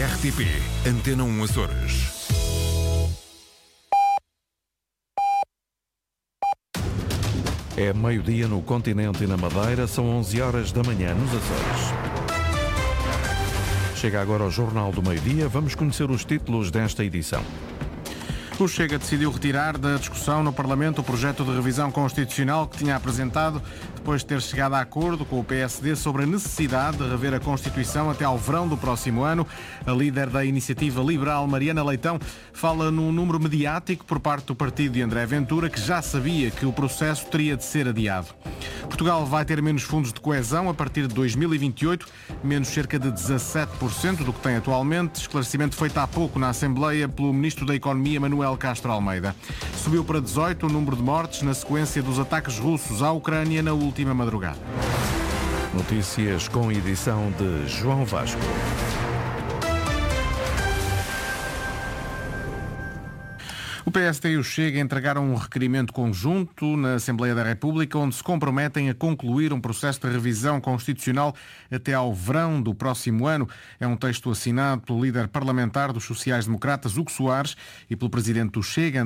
RTP Antena 1 Açores. É meio-dia no continente e na Madeira, são 11 horas da manhã nos Açores. Chega agora o Jornal do Meio-Dia, vamos conhecer os títulos desta edição. O Chega decidiu retirar da discussão no Parlamento o projeto de revisão constitucional que tinha apresentado depois de ter chegado a acordo com o PSD sobre a necessidade de rever a Constituição até ao verão do próximo ano. A líder da Iniciativa Liberal, Mariana Leitão, fala num número mediático por parte do partido de André Ventura, que já sabia que o processo teria de ser adiado. Portugal vai ter menos fundos de coesão a partir de 2028, menos cerca de 17% do que tem atualmente. Esclarecimento feito há pouco na Assembleia pelo Ministro da Economia, Manuel Castro Almeida. Subiu para 18 o número de mortes na sequência dos ataques russos à Ucrânia na última madrugada. Notícias com edição de João Vasco. O PSD e o Chega entregaram um requerimento conjunto na Assembleia da República, onde se comprometem a concluir um processo de revisão constitucional até ao verão do próximo ano. É um texto assinado pelo líder parlamentar dos sociais-democratas, Hugo Soares, e pelo presidente do Chega,